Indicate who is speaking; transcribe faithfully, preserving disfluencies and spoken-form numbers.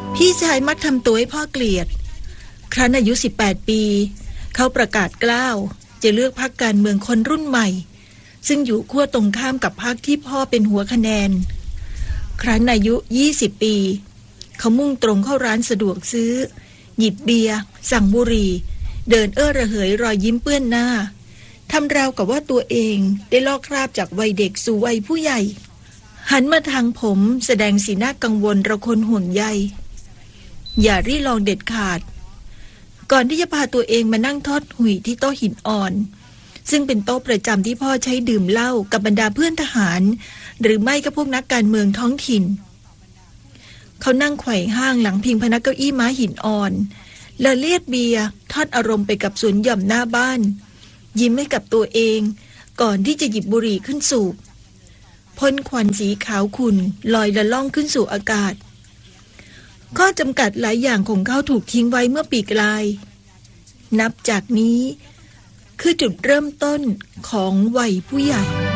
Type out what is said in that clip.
Speaker 1: พี่ชายมักทำตัวให้พ่อเกลียดครั้นอายุสิบแปดปีเขาประกาศกล้าวจะเลือกพรรคการเมืองคนรุ่นใหม่ซึ่งอยู่ขั้วตรงข้ามกับพรรคที่พ่อเป็นหัวคะแนนครั้นอายุยี่สิบปีเขามุ่งตรงเข้าร้านสะดวกซื้อหยิบเบียร์สั่งบุหรี่เดินเอ้อระเหยรอยยิ้มเปื้อนหน้าทำราวกับว่าตัวเองได้ลอกคราบจากวัยเด็กสู่วัยผู้ใหญ่หันมาทางผมแสดงสีหน้ากังวลระคนห่วงใยอย่ารีลองเด็ดขาดก่อนที่จะพาตัวเองมานั่งทอดหุยที่โต๊ะหินอ่อนซึ่งเป็นโต๊ะประจำที่พ่อใช้ดื่มเหล้ากับบรรดาเพื่อนทหารหรือไม่ก็พวกนักการเมืองท้องถิ่นเขานั่งไขว่ห้างหลังพิงพนักเก้าอี้ม้าหินอ่อนและเลียดเบียร์ทอดอารมณ์ไปกับสวนหย่อมหน้าบ้านยิ้มให้กับตัวเองก่อนที่จะหยิบบุหรี่ขึ้นสูบพ่นควันสีขาวขุ่นลอยละล่องขึ้นสู่อากาศข้อจำกัดหลายอย่างของเขาถูกทิ้งไว้เมื่อปีกลายนับจากนี้คือจุดเริ่มต้นของวัยผู้ใหญ่